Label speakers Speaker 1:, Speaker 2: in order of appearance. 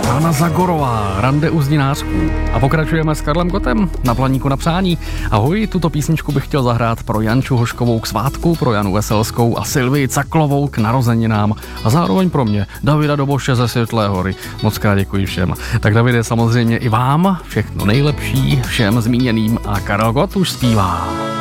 Speaker 1: Anna Zagorová, Rande u Zdinářků. A pokračujeme s Karlem Gotem na Planíku na přání. Ahoj, tuto písničku bych chtěl zahrát pro Janču Hoškovou k svátku, pro Janu Veselskou a Silvii Caklovou k narozeninám a zároveň pro mě, Davida Doboše ze Světlé hory. Moc krát děkuji všem. Tak Davide, samozřejmě i vám všechno nejlepší, všem zmíněným a Karel Gott už zpívá.